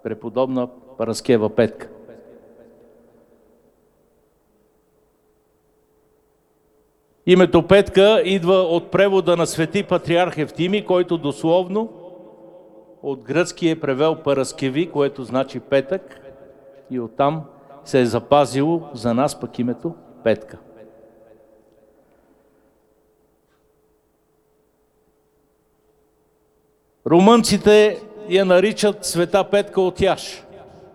преподобна Параскева Петка. Името Петка идва от превода на свети патриарх Евтимий, който дословно от гръцки е превел Параскеви, което значи петък, и оттам се е запазило за нас пък името Петка. Румънците я наричат Света Петка от Яш.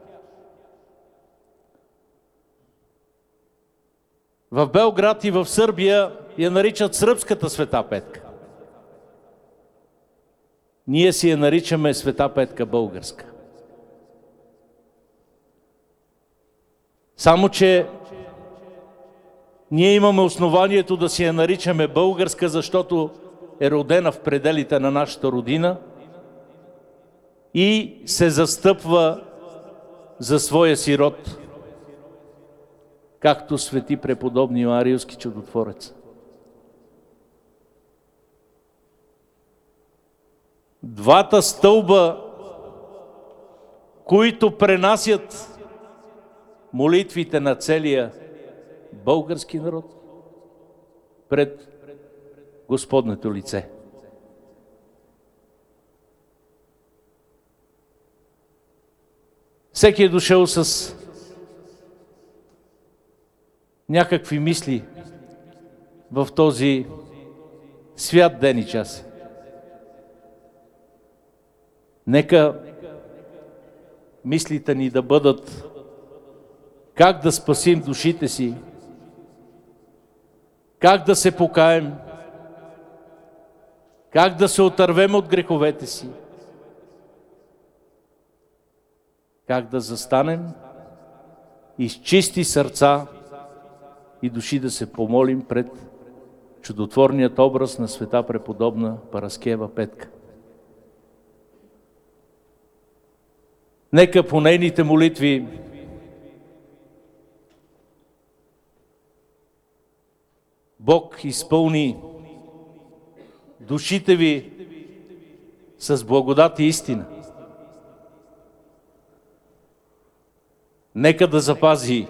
В Белград и в Сърбия я наричат Сръбската Света Петка. Ние си я наричаме Света Петка българска. Само че ние имаме основанието да си я наричаме българска, защото е родена в пределите на нашата родина и се застъпва за своя си род, както свети преподобни Ариелски чудотворец. Двата стълба, които пренасят молитвите на целия български народ пред Господнето лице. Всеки е дошъл с някакви мисли в този свят ден и час. Нека мислите ни да бъдат как да спасим душите си, как да се покаем, как да се отървем от греховете си, как да застанем и с чисти сърца и души да се помолим пред чудотворният образ на света преподобна Параскева Петка. Нека по нейните молитви Бог изпълни душите ви с благодат и истина. Нека да запази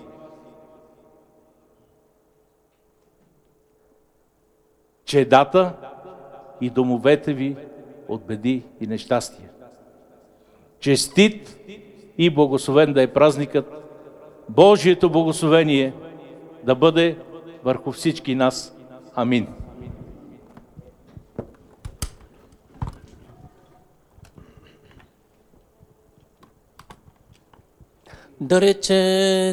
чедата и домовете ви от беди и нещастия. Честит и благословен да е празникът, Божието благословение да бъде върху всички нас. Амин. Да рече